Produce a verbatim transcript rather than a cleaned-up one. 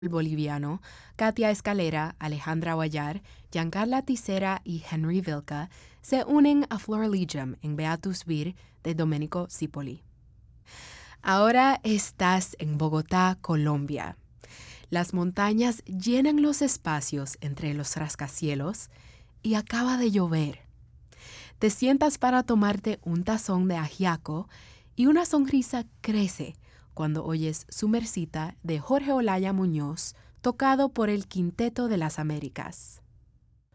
boliviano, Katia Escalera, Alejandra Guayar, Giancarla Tisera y Henry Vilca se unen a Florilegium en Beatus Vir de Domenico Cipolli. Ahora estás en Bogotá, Colombia. Las montañas llenan los espacios entre los rascacielos y acaba de llover. Te sientas para tomarte un tazón de ajiaco y una sonrisa crece cuando oyes Sumercita de Jorge Olaya Muñoz, tocado por el Quinteto de las Américas.